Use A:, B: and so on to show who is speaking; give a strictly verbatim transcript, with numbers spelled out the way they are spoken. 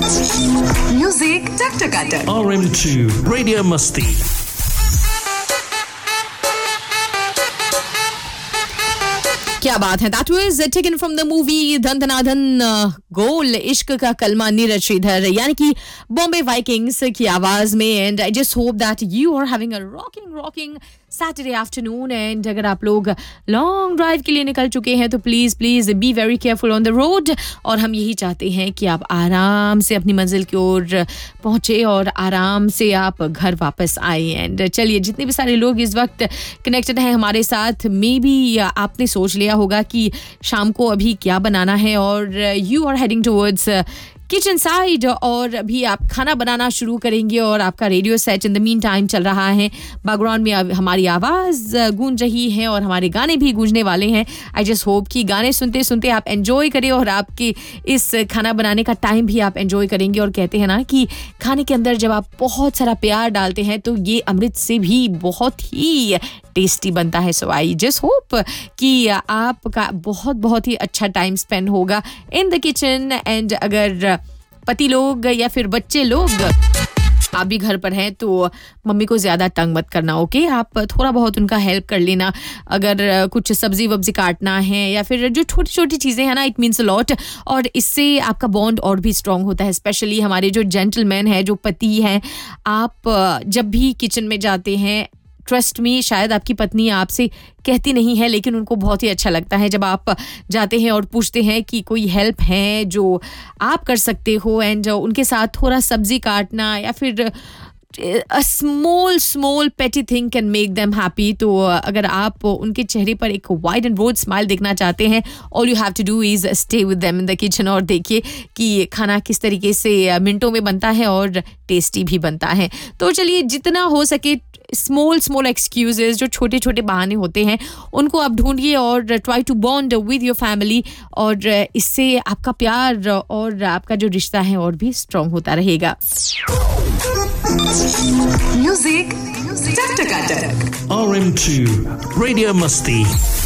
A: Music Tak Taka
B: R M two Radio Musti.
C: क्या बात है. That was taken from the movie धन धना धन गोल इश्क का कलमा नीरज श्रीधर यानी कि बॉम्बे वाइकिंग्स की आवाज में. And I just hope that you are having a rocking rocking Saturday afternoon. And अगर आप लोग लॉन्ग ड्राइव के लिए निकल चुके हैं तो please please be very careful on the road. और हम यही चाहते हैं कि आप आराम से अपनी मंजिल की ओर पहुँचे और आराम से आप घर वापस आए. एंड चलिए, जितने भी सारे लोग इस वक्त कनेक्टेड हैं हमारे साथ, मे बी आपने सोच लिया होगा कि शाम को अभी क्या बनाना है और you are heading towards kitchen side और अभी आप खाना बनाना शुरू करेंगे और आपका radio set in the mean time चल रहा है. बैकग्राउंड में हमारी आवाज़ गूंज रही है और हमारे गाने भी गूंजने वाले हैं. आई जस्ट होप कि गाने सुनते सुनते आप एंजॉय करें और आपके इस खाना बनाने का टाइम भी आप एंजॉय करेंगे. और कहते हैं ना कि खाने के अंदर जब आप बहुत सारा प्यार डालते हैं तो ये अमृत से भी बहुत ही टेस्टी बनता है. सो आई जस्ट होप कि आपका बहुत बहुत ही अच्छा टाइम स्पेंड होगा इन द किचन. एंड अगर पति लोग या फिर बच्चे लोग आप भी घर पर हैं तो मम्मी को ज़्यादा तंग मत करना. ओके, आप थोड़ा बहुत उनका हेल्प कर लेना. अगर कुछ सब्जी वब्जी काटना है या फिर जो छोटी छोटी चीज़ें हैं ना, इट मीन्स अ लॉट. और इससे आपका बॉन्ड और भी स्ट्रांग होता है. स्पेशली हमारे जो जेंटलमैन हैं, जो पति हैं, आप जब भी किचन में जाते हैं, ट्रस्ट मी, शायद आपकी पत्नी आपसे कहती नहीं है लेकिन उनको बहुत ही अच्छा लगता है जब आप जाते हैं और पूछते हैं कि कोई हेल्प है जो आप कर सकते हो. एंड उनके साथ थोड़ा सब्जी काटना या फिर a small small petty thing can make them happy. तो अगर आप उनके चेहरे पर एक वाइड एंड ब्रॉड स्माइल देखना चाहते हैं, all you have to do is stay with them in the kitchen और देखिए कि खाना किस तरीके से मिनटों में बनता है और टेस्टी भी बनता है. तो चलिए, जितना हो सके स्मॉल स्मॉल एक्सक्यूजेस, जो छोटे छोटे बहाने होते हैं, उनको आप ढूंढिए और try to bond with your family. और इससे आपका प्यार और आपका जो रिश्ता है और भी स्ट्रांग होता रहेगा.
A: Music Tak Taka
B: R M two Radio Musti.